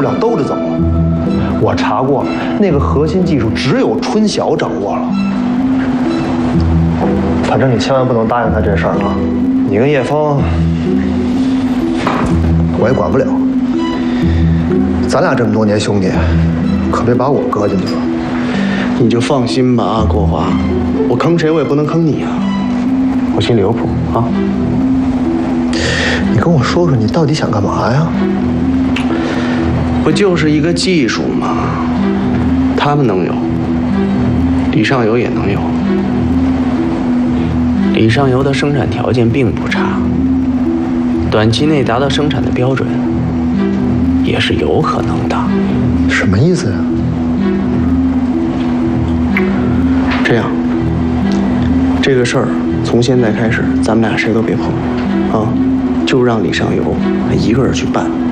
不了兜着走了。我查过，那个核心技术只有春晓掌握了。反正你千万不能答应他这事儿啊！你跟叶枫，我也管不了。咱俩这么多年兄弟，可别把我搁进去了。 你就放心吧啊，国华，我坑谁我也不能坑你啊，我心里有谱啊。 你跟我说说，你到底想干嘛呀？ 不就是一个技术吗？他们能有，李尚游也能有。李尚游的生产条件并不差，短期内达到生产的标准也是有可能的。 什么意思呀？ 这样，这个事儿从现在开始，咱们俩谁都别碰，啊，就让李尚游一个人去办。